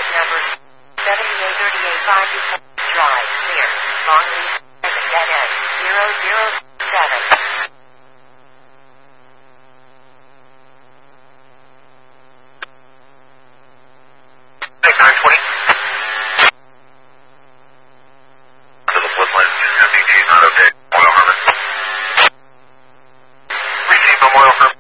number 7838 Drive, clear. Long lead, dead end, 007. 920. To the Woodland, MDT is not okay. Memorial Herman. Receive Memorial Herman.